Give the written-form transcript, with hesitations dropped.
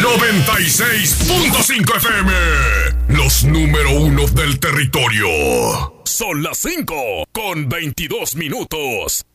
96.5 FM, los número uno del territorio. Son las 5:22.